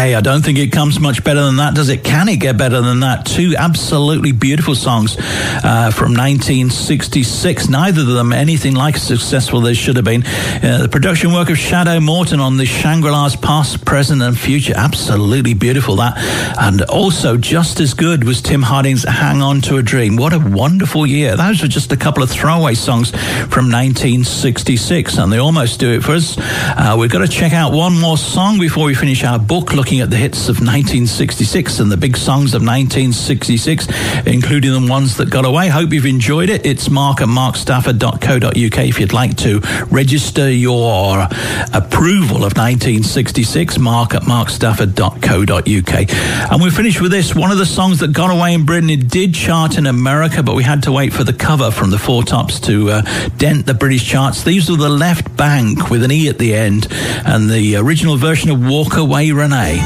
Hey, I don't think it comes much better than that, does it? Can it get better than that? Two absolutely beautiful songs from 1966. Neither of them anything like as successful as they should have been. The production work of Shadow Morton on the Shangri-La's Past, Present and Future. Absolutely beautiful, that. And also just as good was Tim Harding's Hang On to a Dream. What a wonderful year. Those were just a couple of throwaway songs from 1966, and they almost do it for us. We've got to check out one more song before we finish our book, looking at the hits of 1966 and the big songs of 1966, including the ones that got away. Hope you've enjoyed it. It's Mark at markstafford.co.uk if you'd like to register your approval of 1966, Mark at markstafford.co.uk. And we'll finish with this. One of the songs that got away in Britain, it did chart in America, but we had to wait for the cover from the Four Tops to dent the British charts. These were the Left Bank with an E at the end, and the original version of Walk Away Renee.